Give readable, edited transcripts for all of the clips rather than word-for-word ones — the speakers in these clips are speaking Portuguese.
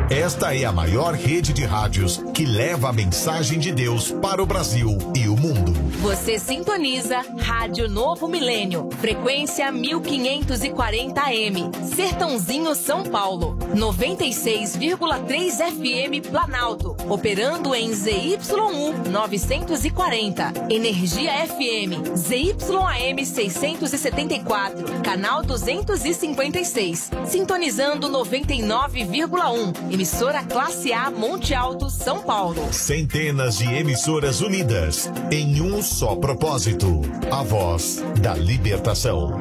Esta é a maior rede de rádios que leva a mensagem de Deus para o Brasil e o mundo. Você sintoniza Rádio Novo Milênio, frequência 1540 AM, Sertãozinho, São Paulo, 96,3 FM Planalto, operando em ZYU 940, Energia FM, ZYAM 674, canal 256, sintonizando 99,1, emissora Classe A Monte Alto, São Paulo. Centenas de emissoras unidas em um só propósito: a voz da libertação.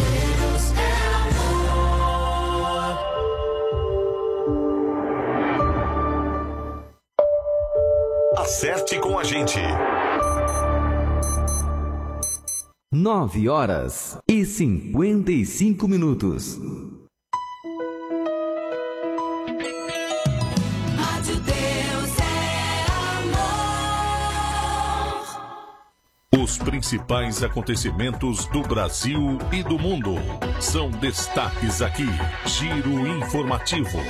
Acerte com a gente. 9h55. Os principais acontecimentos do Brasil e do mundo são destaques aqui. Giro informativo.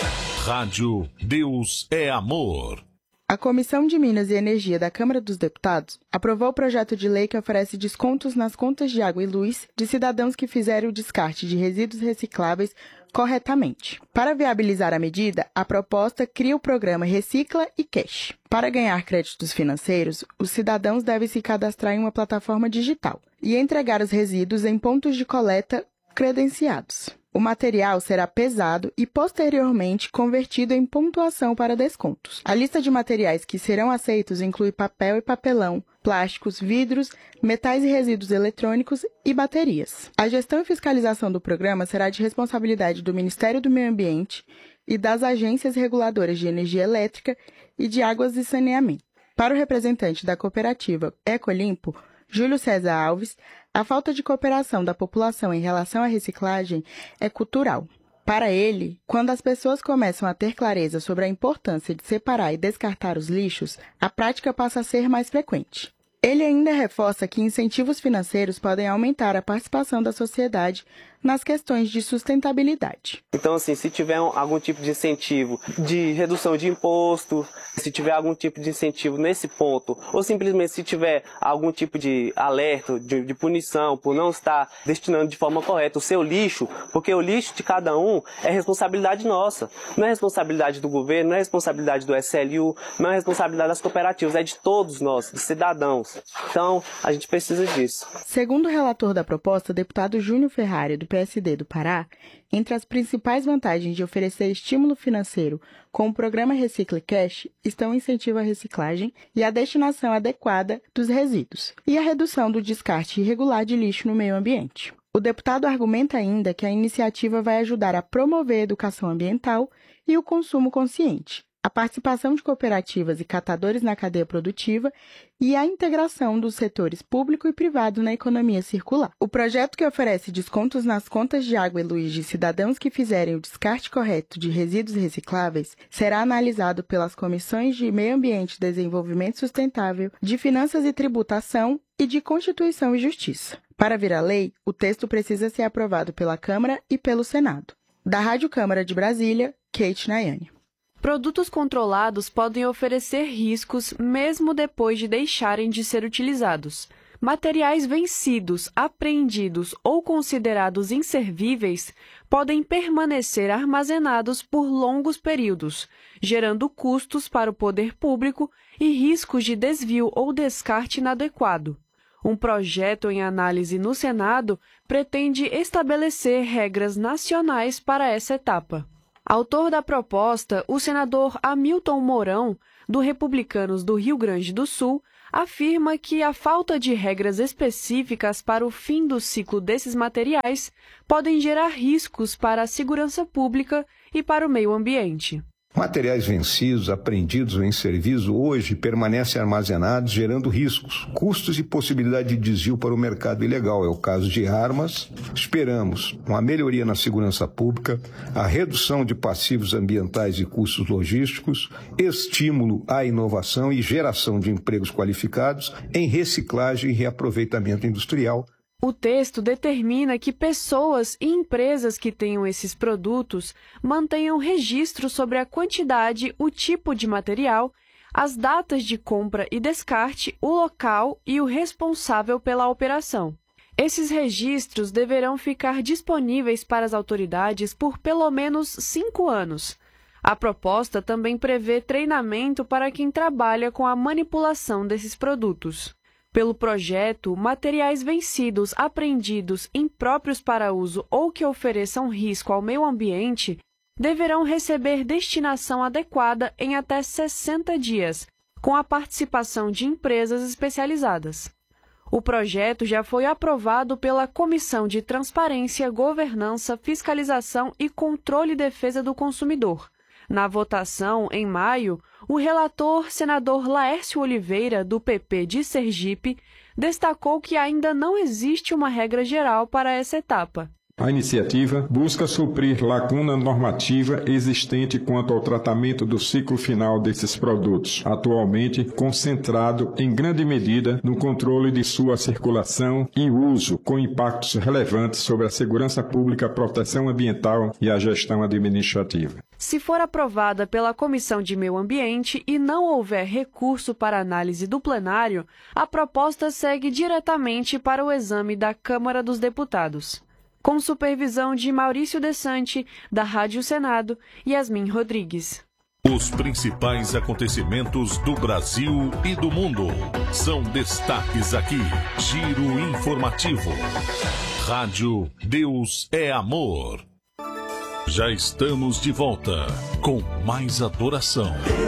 Rádio Deus é Amor. A Comissão de Minas e Energia da Câmara dos Deputados aprovou o projeto de lei que oferece descontos nas contas de água e luz de cidadãos que fizerem o descarte de resíduos recicláveis corretamente. Para viabilizar a medida, a proposta cria o programa Recicla e Cash. Para ganhar créditos financeiros, os cidadãos devem se cadastrar em uma plataforma digital e entregar os resíduos em pontos de coleta credenciados. O material será pesado e, posteriormente, convertido em pontuação para descontos. A lista de materiais que serão aceitos inclui papel e papelão, plásticos, vidros, metais e resíduos eletrônicos e baterias. A gestão e fiscalização do programa será de responsabilidade do Ministério do Meio Ambiente e das agências reguladoras de energia elétrica e de águas e saneamento. Para o representante da cooperativa Ecolimpo, Júlio César Alves, a falta de cooperação da população em relação à reciclagem é cultural. Para ele, quando as pessoas começam a ter clareza sobre a importância de separar e descartar os lixos, a prática passa a ser mais frequente. Ele ainda reforça que incentivos financeiros podem aumentar a participação da sociedade nas questões de sustentabilidade. Então, assim, se tiver algum tipo de incentivo de redução de imposto, se tiver algum tipo de incentivo nesse ponto, ou simplesmente se tiver algum tipo de alerta, de punição por não estar destinando de forma correta o seu lixo, porque o lixo de cada um é responsabilidade nossa. Não é responsabilidade do governo, não é responsabilidade do SLU, não é responsabilidade das cooperativas, é de todos nós, dos cidadãos. Então, a gente precisa disso. Segundo o relator da proposta, o deputado Júnior Ferrari, do PSD do Pará, entre as principais vantagens de oferecer estímulo financeiro com o programa Recicla Cash estão o incentivo à reciclagem e a destinação adequada dos resíduos, e a redução do descarte irregular de lixo no meio ambiente. O deputado argumenta ainda que a iniciativa vai ajudar a promover a educação ambiental e o consumo consciente, a participação de cooperativas e catadores na cadeia produtiva e a integração dos setores público e privado na economia circular. O projeto, que oferece descontos nas contas de água e luz de cidadãos que fizerem o descarte correto de resíduos recicláveis, será analisado pelas comissões de Meio Ambiente e Desenvolvimento Sustentável, de Finanças e Tributação e de Constituição e Justiça. Para vir a lei, o texto precisa ser aprovado pela Câmara e pelo Senado. Da Rádio Câmara de Brasília, Kate Nayane. Produtos controlados podem oferecer riscos mesmo depois de deixarem de ser utilizados. Materiais vencidos, apreendidos ou considerados inservíveis podem permanecer armazenados por longos períodos, gerando custos para o poder público e riscos de desvio ou descarte inadequado. Um projeto em análise no Senado pretende estabelecer regras nacionais para essa etapa. Autor da proposta, o senador Hamilton Mourão, do Republicanos do Rio Grande do Sul, afirma que a falta de regras específicas para o fim do ciclo desses materiais podem gerar riscos para a segurança pública e para o meio ambiente. Materiais vencidos, apreendidos ou inservidos hoje permanecem armazenados, gerando riscos, custos e possibilidade de desvio para o mercado ilegal. É o caso de armas. Esperamos uma melhoria na segurança pública, a redução de passivos ambientais e custos logísticos, estímulo à inovação e geração de empregos qualificados em reciclagem e reaproveitamento industrial O texto determina que pessoas e empresas que tenham esses produtos mantenham registro sobre a quantidade, o tipo de material, as datas de compra e descarte, o local e o responsável pela operação. Esses registros deverão ficar disponíveis para as autoridades por pelo menos 5 anos. A proposta também prevê treinamento para quem trabalha com a manipulação desses produtos. Pelo projeto, materiais vencidos, apreendidos, impróprios para uso ou que ofereçam risco ao meio ambiente deverão receber destinação adequada em até 60 dias, com a participação de empresas especializadas. O projeto já foi aprovado pela Comissão de Transparência, Governança, Fiscalização e Controle e Defesa do Consumidor. Na votação, em maio, o relator, senador Laércio Oliveira, do PP de Sergipe, destacou que ainda não existe uma regra geral para essa etapa. A iniciativa busca suprir lacuna normativa existente quanto ao tratamento do ciclo final desses produtos, atualmente concentrado em grande medida no controle de sua circulação e uso, com impactos relevantes sobre a segurança pública, a proteção ambiental e a gestão administrativa. Se for aprovada pela Comissão de Meio Ambiente e não houver recurso para análise do plenário, a proposta segue diretamente para o exame da Câmara dos Deputados. Com supervisão de Maurício Desante, da Rádio Senado, Yasmin Rodrigues. Os principais acontecimentos do Brasil e do mundo são destaques aqui. Giro informativo. Rádio Deus é Amor. Já estamos de volta com mais adoração.